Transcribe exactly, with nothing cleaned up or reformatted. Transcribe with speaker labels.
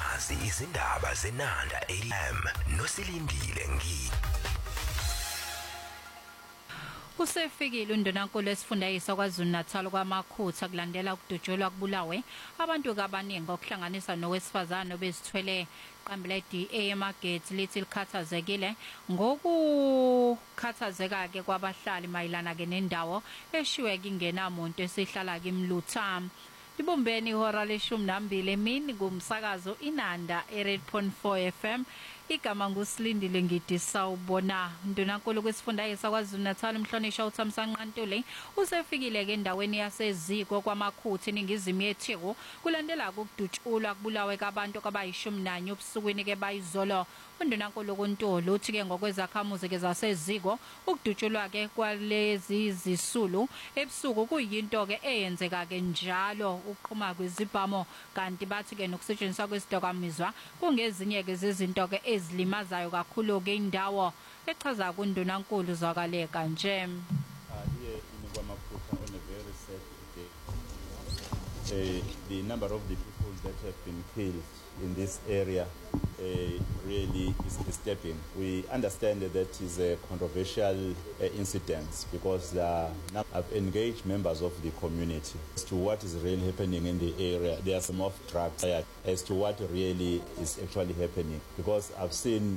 Speaker 1: nazi izindaba zeNanda A M noSilindile Ngidi.
Speaker 2: Usefikile undunankulu esifundazwe kwaZulu-Natal kwaMakhutha kulandela ukudutshulwa kubulawe abantu kabaningi okuhlanganisa nowesifazane obezithwele. Iqembu le-D A eMageti lithi likhathazekile ngokukhathazeka ke kwabahlali mayelana ke nendawo eshiwe kingenamuntu esihlala kimlutha. Ibumbeni ihora leshumi nambili emini kumsakazo iNanda e-Red Point four F M. Igama nguSilindile Ngidi sawubona. Ndunankulu kwesifundazwe kwaZulu-Natal umhlonishwa uThamsanqa Ntuli usefikile ke endaweni yaseziko kwaMakhutha eningizimu yeTheku kulandela ukudutshulwa kubulawe kabantu abayishumi nanye obusukwini ke bayizolo. Undunankulu kuNtuli uthi ke ngokwezakhamuzi ke zaseziko ukudutshulwa ke kwalezi zisulu ebusuku kuyinto ke eyenzeka ke njalo uqhuma kwezibhamo, kanti bathi ke nokusetshenziswa kwesidakamizwa kungezinye ke zezinto ke ezilimazayo kakhulu ke indawo. Echaza kundunankulu zwakaleka nje.
Speaker 3: Uh, the number of the people that have been killed in this area uh, really is disturbing. We understand that that is a controversial uh, incident because uh, I've engaged members of the community as to what is really happening in the area. There are some off tracks as to what really is actually happening, because I've seen